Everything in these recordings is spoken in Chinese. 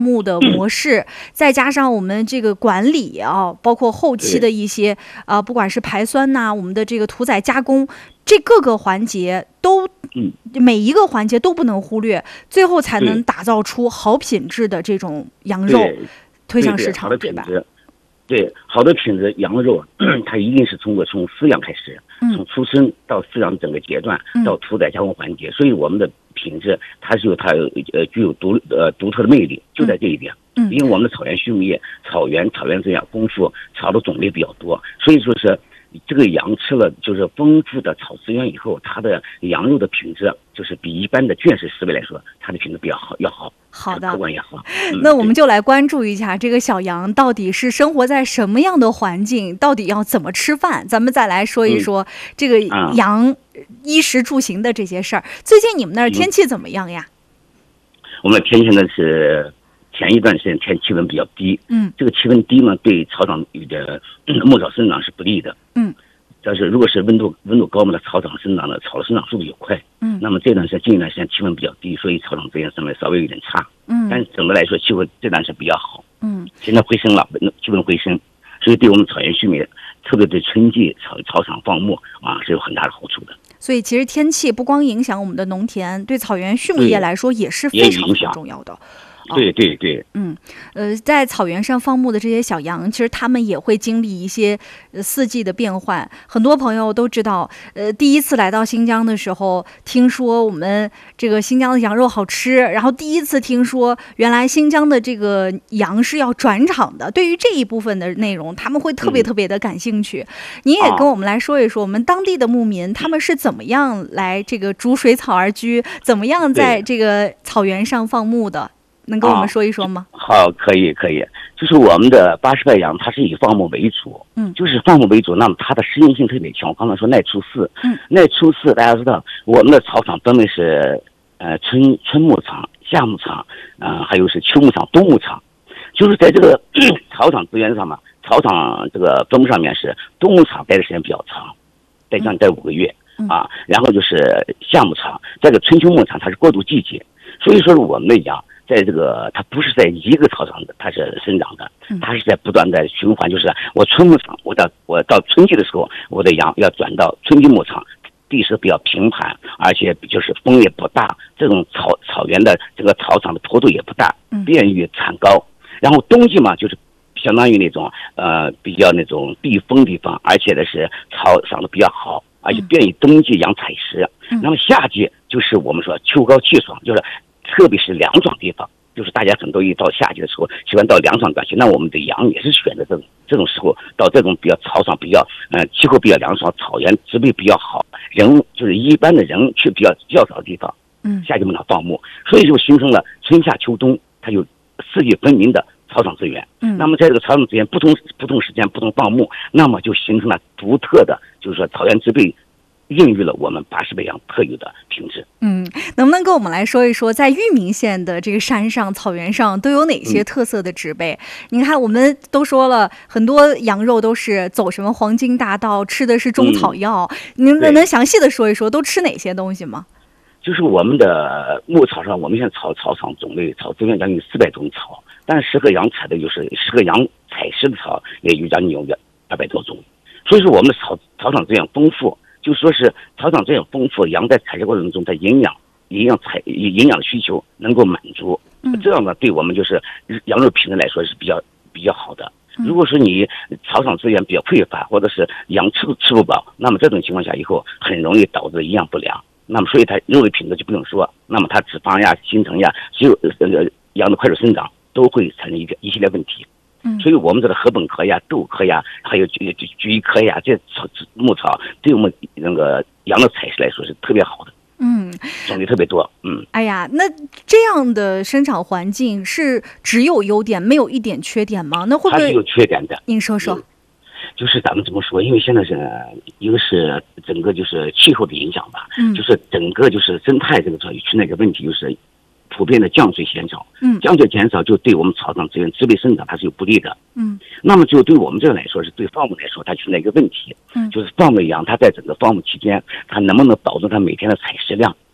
目的模式，再加上我们这个管理啊，包括后期的一些不管是排酸呐，我们的这个屠宰加工，这各个环节都，每一个环节都不能忽略，最后才能打造出好品质的这种羊肉推向市场，对吧？ 对，好的品质羊肉，它一定是从饲养开始，从出生到饲养整个阶段，到屠宰加工环节，所以我们的品质它是有具有独特的魅力，就在这一点。因为我们的草原畜牧业，草原资源丰富，草的种类比较多，所以说是这个羊吃了就是丰富的草资源以后，它的羊肉的品质就是比一般的圈饲饲喂来说，它的品质比较好，要好。 好的， 客观也好。 那我们就来关注一下这个小羊到底是生活在什么样的环境，到底要怎么吃饭。咱们再来说一说这个羊衣食住行的这些事儿。最近你们那儿天气怎么样呀？ 我们的天气呢是前一段时间气温比较低，这个气温低呢对草场的牧草生长是不利的，但是如果是温度高嘛，草场生长的草的生长速度也快，那么近一段时间气温比较低，所以草场资源上面稍微有点差，但是总的来说气温这段是比较好，现在回升了，气温回升，所以对我们草原畜牧业，特别对春季草场放牧是有很大的好处的。 所以其实天气不光影响我们的农田，对草原畜牧业来说也是非常重要的。 对， 在草原上放牧的这些小羊，其实他们也会经历一些四季的变换。很多朋友都知道，第一次来到新疆的时候，听说我们这个新疆的羊肉好吃，然后第一次听说原来新疆的这个羊是要转场的。对于这一部分的内容，他们会特别的感兴趣。你也跟我们来说一说，我们当地的牧民他们是怎么样来这个逐水草而居，怎么样在这个草原上放牧的？能跟我们说一说吗？ 好，可以，就是我们的80拜羊，它是以放牧为主，就是放牧为主，那么它的适应性特别强。我刚才说耐出饲，耐出饲，大家知道我们的草场分为是春牧场、夏牧场，还有是秋牧场、冬牧场，就是在这个草场资源上嘛，草场这个分布上面是冬牧场待的时间比较长，待5个月然后就是夏牧场，这个春秋牧场它是过渡季节，所以说我们的羊在这个它不是在一个草场的，它是生长的，它是在不断的循环，就是我春牧场，我到春季的时候，我的羊要转到春季牧场，地势比较平坦，而且就是风也不大，这种草原的这个草场的坡度也不大，便于产高。然后冬季嘛，就是相当于那种比较那种避风地方，而且呢是草长得比较好，而且便于冬季养采食。那么夏季就是我们说秋高气爽，就是特别是凉爽地方，就是大家很多一到夏季的时候喜欢到凉爽地区，那我们的羊也是选择这种时候到这种比较草场比较气候比较凉爽，草原植被比较好，人就是一般的人去比较少的地方，夏季牧场放牧，所以就形成了春夏秋冬它有四季分明的草场资源。那么在这个草场资源不同时间不同放牧，那么就形成了独特的，就是说草原植被孕育了我们80拜羊特有的品质。 能不能跟我们来说一说，在玉明县的这个山上、草原上都有哪些特色的植被？你看，我们都说了很多羊肉都是走什么黄金大道，吃的是中草药。您能详细的说一说，都吃哪些东西吗？ 就是我们的牧草上，我们现在草场种类草资源将近400种草，但是适合羊采的就是适合羊采食的草也有将近有200多种，所以说我们的草场资源丰富。就说是草场资源丰富，羊在采食过程中，它营养的需求能够满足，这样呢，对我们就是羊肉品质来说是比较好的。如果说你草场资源比较匮乏，或者是羊吃不饱，那么这种情况下以后很容易导致营养不良，那么所以它肉的品质就不用说，那么它脂肪呀、形成呀，只有羊的快速生长都会产生一系列问题。所以我们这个禾本科呀、豆科呀，还有菊科呀，这牧草对我们那个羊的采食来说是特别好的。种类特别多。 哎呀，那这样的生长环境是只有优点没有一点缺点吗？那会不会？ 它是有缺点的。 您说说。 就是咱们怎么说？因为现在是一个是整个就是气候的影响吧，就是整个就是生态这个出现了一个问题，就是普遍的降水减少，降水减少就对我们草场资源植被生长它是有不利的，那么就对我们这个来说，是对放牧来说，它存在一个问题，就是放牧羊它在整个放牧期间，它能不能保证它每天的采食量，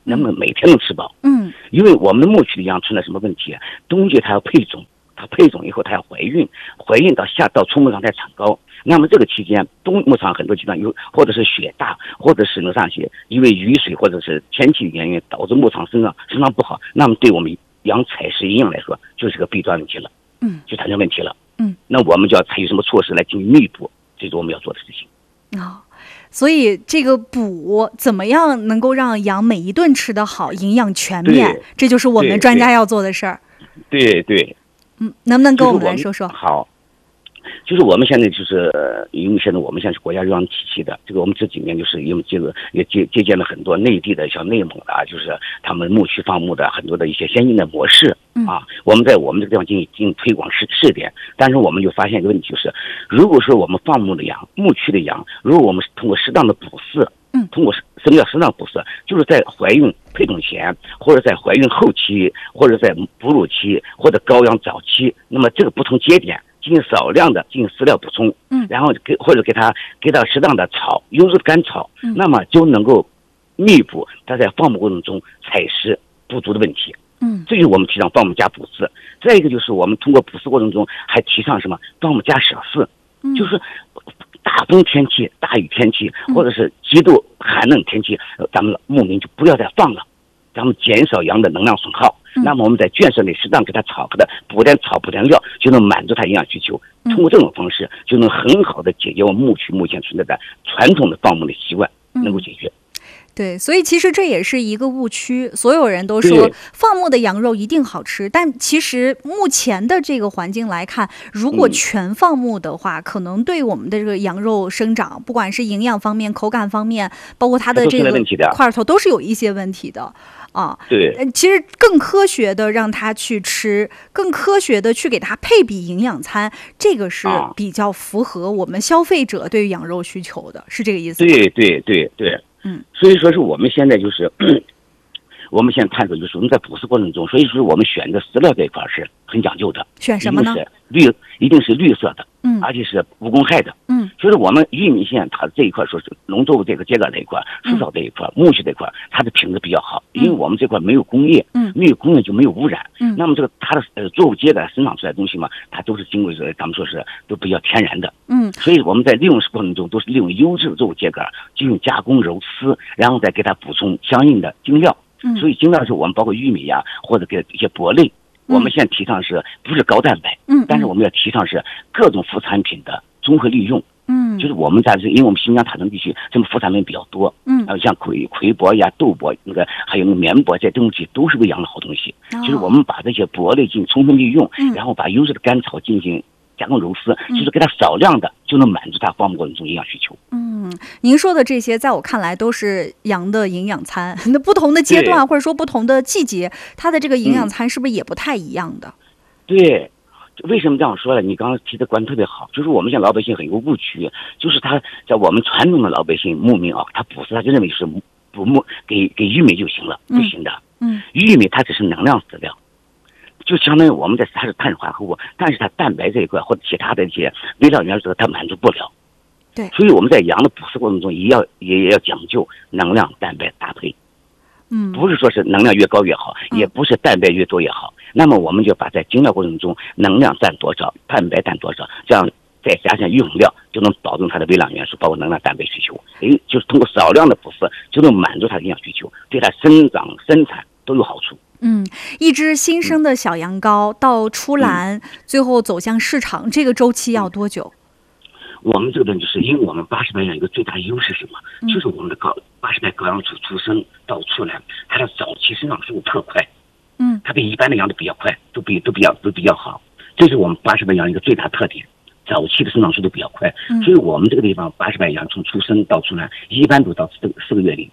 能不能每天能吃饱？因为我们的牧区的羊存在什么问题？冬季它要配种，它配种以后它要怀孕到出牧场才产高。那么这个期间，冬牧场很多地方有，或者是雪大，或者是上些因为雨水或者是天气原因导致牧场生长不好，那么对我们羊采食营养来说就是个弊端问题了，就产生问题了。那我们就要采取什么措施来进行弥补，这是我们要做的事情。 所以这个补怎么样能够让羊每一顿吃得好，营养全面，这就是我们专家要做的事儿。 对， 能不能跟我们来说说？ 好，就是我们现在因为现在我们现在是国家养体系的，这个我们这几年就是因为也借鉴了很多内地的，像内蒙的就是他们牧区放牧的很多的一些先进的模式我们在我们这个地方进行推广试点，但是我们就发现一个问题，就是如果说我们放牧的羊、牧区的羊，如果我们通过适当的补饲，通过什么叫适当补饲？就是在怀孕配种前，或者在怀孕后期，或者在哺乳期，或者羔羊早期，那么这个不同节点进行少量的进行饲料补充，然后或者给它适当的优质的干草，那么就能够弥补它在放牧过程中采食不足的问题。这就是我们提倡放牧加补饲。再一个就是我们通过补饲过程中还提倡什么？放牧加舍饲，就是大风天气、大雨天气，或者是极度寒冷天气，咱们牧民就不要再放了，咱们减少羊的能量损耗。那么我们在圈舍内适当给它补点草、补点料，就能满足它营养需求。通过这种方式，就能很好的解决我们牧区目前存在的传统的放牧的习惯，能够解决。 对，所以其实这也是一个误区。所有人都说放牧的羊肉一定好吃，但其实目前的这个环境来看，如果全放牧的话，可能对我们的这个羊肉生长，不管是营养方面、口感方面，包括它的这个块头，都是有一些问题的。 对， 其实更科学的让他去吃，更科学的去给他配比营养餐，这个是比较符合我们消费者对于羊肉需求的，是这个意思吗？ 对。所以说是我们现在就是我们现在探索，就是我们在补饲过程中，所以说我们选择饲料这一块是很讲究的。 选什么呢？ 一定是绿色的，而且是无公害的。所以我们玉米线它这一块说是农作物这个秸秆这一块、蔬草这一块、苜蓿这一块，它的品质比较好，因为我们这块没有工业，没有工业就没有污染。那么这个它的作物秸秆生长出来的东西嘛，它都是经过咱们说是都比较天然的。所以我们在利用过程中都是利用优质的作物秸秆进行加工揉丝，然后再给它补充相应的精料。所以精料是我们包括玉米呀，或者给一些帛类，我们现在提倡是不是高蛋白？但是我们要提倡是各种副产品的综合利用。就是我们因为我们新疆塔城地区这么副产品比较多，像葵帛呀、豆帛还有棉帛这些东西都是为羊的好东西。就是我们把这些帛类进行充分利用，然后把优质的干草进行加工揉丝，就是给它少量的就能满足它放牧过程中营养需求。 您说的这些在我看来都是羊的营养餐，那不同的阶段或者说不同的季节，它的这个营养餐是不是也不太一样的？对， 为什么这样说呢？你刚刚提的观特别好，就是我们现在老百姓很有个误区，就是他在我们传统的老百姓牧民他补饲他就认为是给玉米就行了，不行的。玉米它只是能量饲料，就相当于我们它是碳水化合物，但是它蛋白这一块或者其他的一些微量元素它满足不了。 对， 所以我们在羊的补饲过程中也要讲究能量蛋白搭配。不是说是能量越高越好，也不是蛋白越多越好。那么我们就把在精料过程中能量占多少，蛋白占多少，这样再加上用料，就能保证它的微量元素，包括能量蛋白需求。就是通过少量的补饲，就能满足它的营养需求，对它生长生产都有好处。 一只新生的小羊羔到出栏，最后走向市场，这个周期要多久？ 我们这个就是因为我们80白羊一个最大优势是什么？就是我们的80白羔羊出生到出栏，它的早期生长速度特快。它比一般的羊都比较快，都比较好。这是我们80白羊一个最大特点，早期的生长速度比较快。所以我们这个地方80白羊从出生到出栏，一般都到4个月里。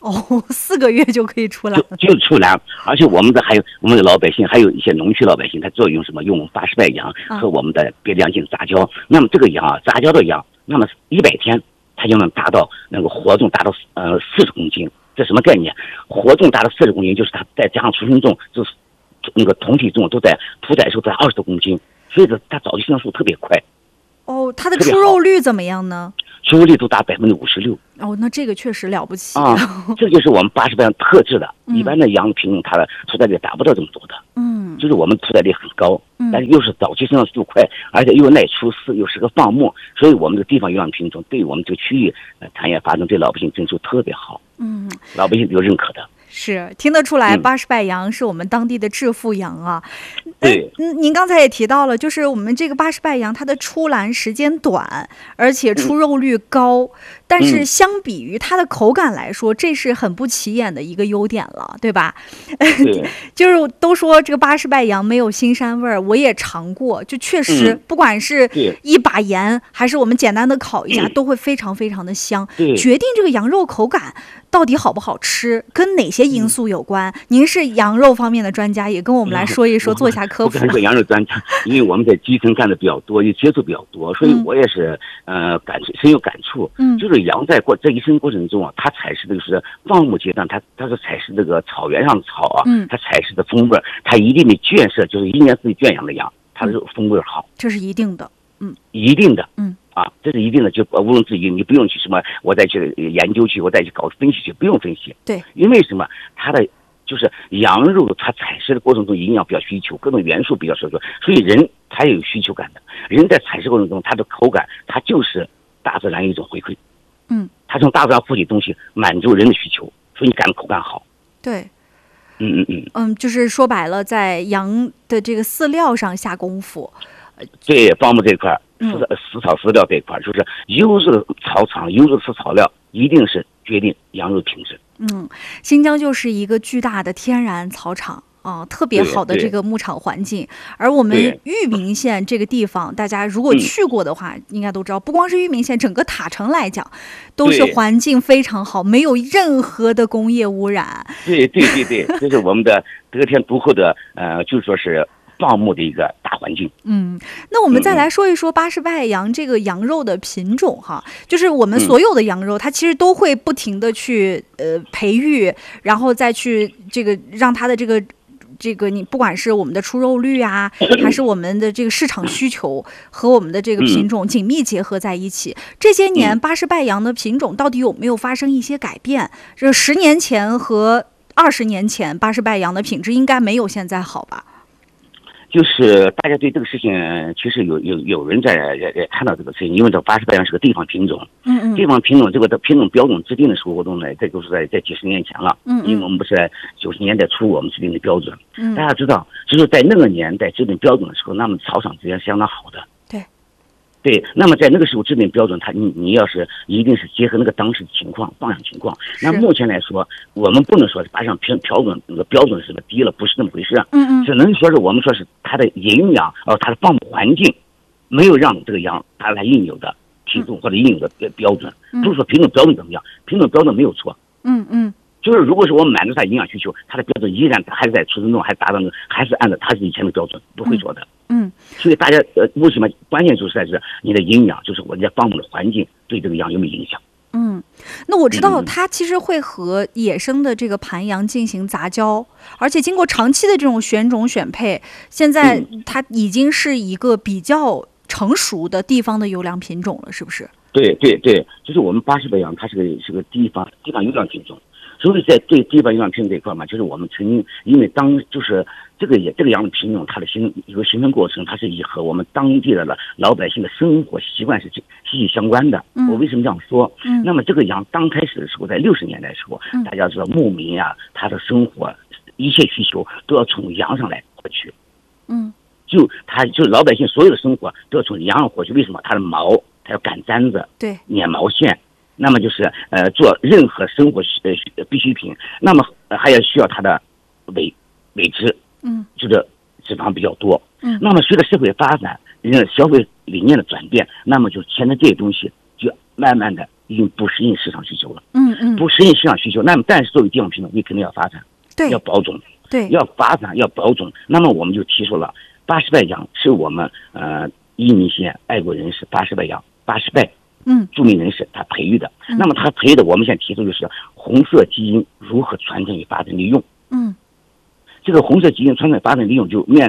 4个月就可以出栏， 就出栏。而且还有我们的老百姓，还有一些农区老百姓，他主要用什么？用80白羊和我们的别的羊进行杂交。那么这个羊杂交的羊，那么100天它就能达到那个活重达到40公斤。这什么概念？活重达到40公斤，就是它再加上出生重，就是那个同体重都在屠宰时候在20多公斤，所以它早期生长速度特别快。 哦，它的出肉率怎么样呢？ 出肉率都达56%。 哦，那这个确实了不起啊！这就是我们88羊特质的。一般的羊的品种，它的出代率达不到这么多的。就是我们出代率很高，但是又是早期生长速度快，而且又耐出饲，又是个放牧，所以我们的地方有养品种对我们这个区域产业发展，对老百姓征收特别好。老百姓有认可的。 是听得出来，巴士拜羊是我们当地的致富羊啊。 对， 您刚才也提到了，就是我们这个巴士拜羊，它的出栏时间短，而且出肉率高，但是相比于它的口感来说，这是很不起眼的一个优点了，对吧？就是都说这个巴士拜羊没有新山味儿，我也尝过，就确实，不管是一把盐，还是我们简单的烤一下，都会非常非常的香。决定这个羊肉口感到底好不好吃，跟哪些因素有关？您是羊肉方面的专家，也跟我们来说一说，做一下科普。 我是羊肉专家，因为我们在基层干的比较多，也接触比较多，所以我也是深有感触。就是羊在这一生过程中啊，它采食的就是放牧阶段，它是采食这个草原上的草啊，它采食的风味，它一定的圈舍，就是一年四季圈养的羊，它的风味好， 这是一定的。 一定的。这是一定的，就毋庸置疑，你不用去什么，我再去研究去，我再去搞分析去，不用分析。 对， 因为什么？它的就是羊肉，它采食的过程中营养比较需求，各种元素比较需求，所以人他也有需求感的。人在采食过程中，它的口感，它就是大自然一种回馈。它从大自然获取东西，满足人的需求，所以你感到口感好。 对。就是说白了，在羊的这个饲料上下功夫。 对，放牧这一块，饲草饲料这一块，就是优质的草场、优质的饲草料，一定是决定羊肉品质。 新疆就是一个巨大的天然草场啊，特别好的这个牧场环境。而我们玉明县这个地方，大家如果去过的话，应该都知道，不光是玉明县，整个塔城来讲，都是环境非常好，没有任何的工业污染。 对，这是我们的得天独厚的就说是放牧的一个大环境。 那我们再来说一说巴士拜羊这个羊肉的品种哈，就是我们所有的羊肉，它其实都会不停的去培育，然后再去这个让它的这个你不管是我们的出肉率啊，还是我们的这个市场需求和我们的这个品种紧密结合在一起。这些年巴士拜羊的品种到底有没有发生一些改变？这10年前和20年前巴士拜羊的品质应该没有现在好吧？ 就是大家对这个事情，其实有人在看到这个事情，因为这巴士拜羊是个地方品种，地方品种这个的品种标准制定的时候活动呢，这都是在几十年前了，因为我们不是在90年代初我们制定的标准，大家知道，就是在那个年代制定标准的时候，那么草场资源相当好的。对，那么在那个时候制定标准，你要是一定是结合那个当时的情况、放养情况。那目前来说，我们不能说是把上标准那个标准是什么低了，不是那么回事。只能说是我们说是它的营养它的放牧环境没有让这个羊达到它应有的体重或者应有的标准。不是说品种标准怎么样，品种标准没有错。就是如果是我们满足它营养需求，它的标准依然还是在出生中还达到还是按照它以前的标准，不会做的。所以大家为什么关键就是在这你的营养，就是我们在放牧的环境对这个羊有没有影响？ 那我知道它其实会和野生的这个盘羊进行杂交，而且经过长期的这种选种选配，现在它已经是一个比较成熟的地方的优良品种了，是不是？ 对，就是我们巴士拜羊，它是个地方优良品种。所以在对地方优良品种这一块嘛，就是我们曾经因为就是这个羊的品种，它的形成过程，它是和我们当地的老百姓的生活习惯是息息相关的。我为什么这样说？那么这个羊刚开始的时候，在60年代的时候，大家知道牧民啊，他的生活一切需求都要从羊上来获取。就老百姓所有的生活都要从羊上获取。为什么？它的毛，它要赶簪子， 对， 捻毛线。那么就是做任何生活必需品，那么还要需要它的尾脂，就是脂肪比较多。那么随着社会发展，人的消费理念的转变，那么就现在这些东西就慢慢的已经不适应市场需求了。不适应市场需求，那么但是作为地方品种，你肯定要发展， 对， 要保种， 对， 要发展要保种。那么我们就提出了巴士拜羊是我们伊宁县爱国人士巴士拜羊巴士拜。著名人士他培育的，那么他培育的，我们现在提出就是红色基因如何传承与发展利用。这个红色基因传承发展利用就面对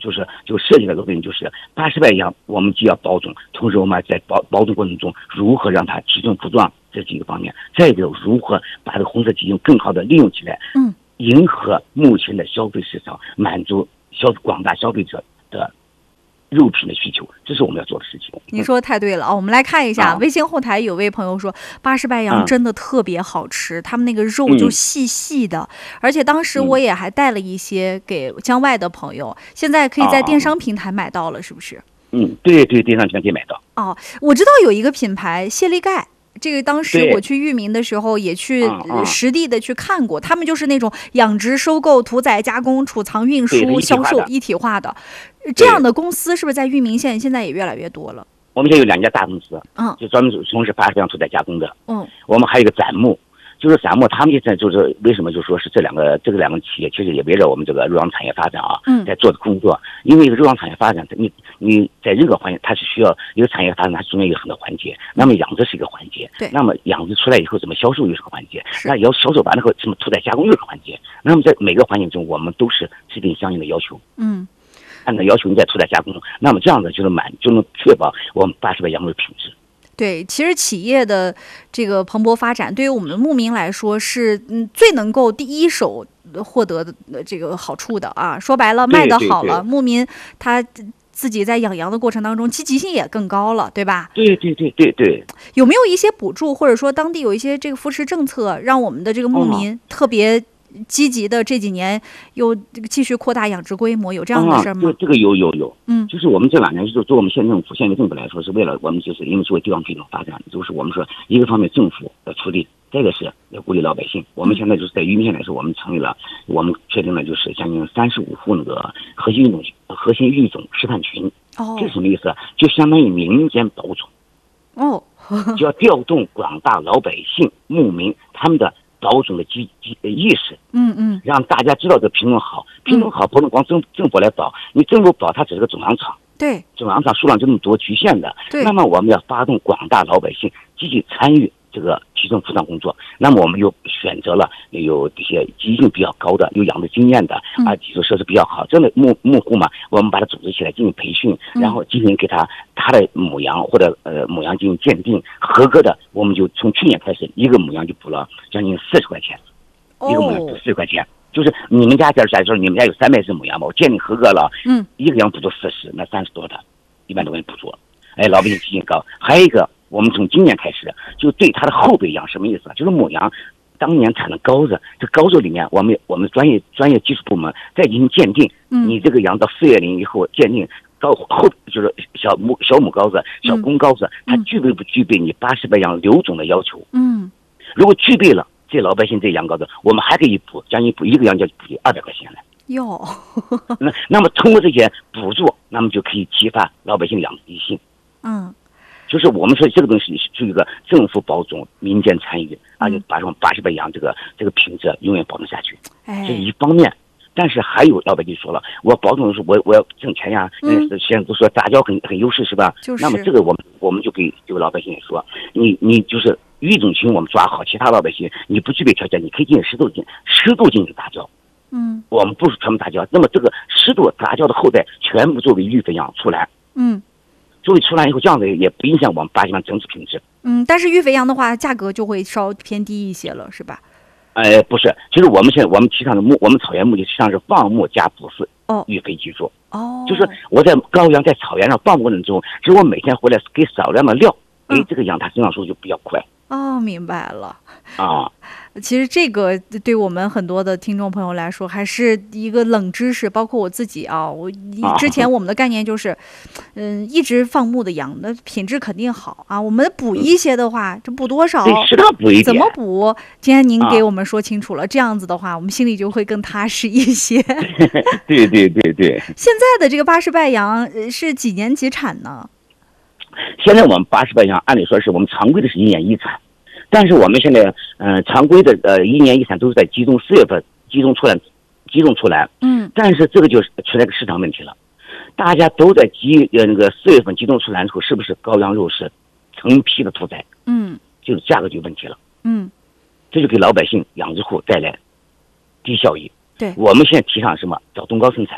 就设计的逻辑就是80败羊，我们既要保种，同时我们在保种过程中如何让它体重不断这几个方面，再一个如何把这个红色基因更好的利用起来，迎合目前的消费市场，满足广大消费者的肉品的需求，这是我们要做的事情。 你说的太对了啊！我们来看一下微信后台有位朋友说，80败羊真的特别好吃，他们那个肉就细细的，而且当时我也还带了一些给江外的朋友，现在可以在电商平台买到了，是不是？ 对，电商平台可以买到。 哦，我知道有一个品牌谢力盖。这个当时我去裕民的时候也去实地的去看过，他们就是那种养殖、收购、屠宰、加工、储藏、运输、销售一体化的，这样的公司是不是在裕民县现在也越来越多了？ 我们现在有2家大公司，就专门从事80败羊屠宰加工的，我们还有一个展木。就是散木，他们现在就是为什么就说是这两个企业，其实也围绕我们这个肉羊产业发展在做的工作。因为肉羊产业发展，你在任何环节，它是需要一个产业发展，它中间有很多环节。那么养殖是一个环节， 对。 那么养殖出来以后，怎么销售又是个环节，那要销售完了后，怎么屠宰加工又是个环节。那么在每个环节中，我们都是制定相应的要求。按照要求你在屠宰加工，那么这样的就能确保我们80败羊肉的品质。 对，其实企业的这个蓬勃发展，对于我们牧民来说是最能够第一手获得的这个好处的啊。说白了，卖得好了，牧民他自己在养羊的过程当中积极性也更高了，对吧？ 对。 有没有一些补助，或者说当地有一些这个扶持政策，让我们的这个牧民特别积极的这几年又继续扩大养殖规模，有这样的事吗？ 这个有，就是我们这2年就做我们县政府来说，是为了我们就是因为作为地方品种发展，就是我们说一个方面政府要出力，这个是要鼓励老百姓。我们现在就是在裕民县来说，我们确定了就是将近35户那个核心育种示范群。这是什么意思？就相当于民间保种。就要调动广大老百姓牧民他们的保种的意识，让大家知道这个品种好，不能光政府来保，你政府保它只是个种养场， 对， 种养场数量这么多局限的，那么我们要发动广大老百姓积极参与这个体重扶障工作。那么我们又选择了有这些积极性比较高的、有养殖经验的基础设施比较好这样的牧户嘛，我们把它组织起来进行培训，然后进行给他的母羊或者母羊进行鉴定合格的，我们就从去年开始，一个母羊就补了将近40块钱，一个母羊补40块钱。就是你们家假如说你们家有300只母羊嘛，我鉴定合格了，一个羊补助40，那30多的，100多块钱补助，老百姓积极高。还有一个，我们从今年开始就对它的后备羊什么意思？就是母羊当年产的羔子，这羔子里面我们专业技术部门再进行鉴定，你这个羊到4月龄以后鉴定后就是小母羔子、小公羔子，它具备不具备你80败羊留种的要求？如果具备了，这老百姓这羊羔子，我们还可以补将近一个羊就补200块钱来。 哟， 那么通过这些补助，那么就可以激发老百姓养殖性。就是我们说这个东西是一个政府保种、民间参与，而且把这种80败羊这个品质永远保证下去。这是一方面。但是还有老百姓说了，我保种的时候我要挣钱呀，现在都说杂交很优势是吧？那么这个我们就给这个老百姓也说，你就是育种群我们抓好，其他老百姓你不具备条件，你可以进行适度进行杂交。我们不是全部杂交，那么这个适度杂交的后代全部作为育肥羊出来。作为出来以后，这样子也不影响我们80败羊整体品质。 但是育肥羊的话，价格就会稍偏低一些了，是吧？ 不是，其实我们提倡的我们草原牧就提倡是放牧加补饲育肥技术。就是我在羔羊在草原上放牧过程中，只有我每天回来给少量的料，这个羊它生长速度就比较快。 明白了。其实这个对我们很多的听众朋友来说还是一个冷知识，包括我自己之前我们的概念就是，一直放牧的羊的品质肯定好我们补一些的话，这补多少？ 适当补一点。 怎么补？今天您给我们说清楚了，这样子的话，我们心里就会更踏实一些。 对。 现在的这个80败羊是几年几产呢？ 现在我们80败羊按理说是我们常规的是1年1产，但是我们现在常规的1年1产都是在集中4月份集中出来，但是这个就出来个市场问题了，大家都在那个4月份集中出来之后，是不是羔羊肉是成批的屠宰？就是价格就有问题了。这就给老百姓养殖户带来低效益。 对， 我们现在提倡什么？找东高生产。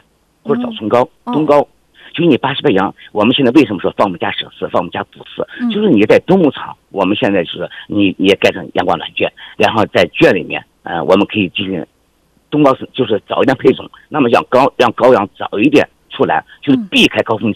或者早春高、冬高。就是你80倍羊，我们现在为什么说放牧加舍饲、放牧加补饲？就是你在冬牧场，我们现在就是你也盖上阳光暖圈，然后在圈里面，我们可以进行冬高就是早一点配种，那么让羔羊早一点出来，就是避开高峰期。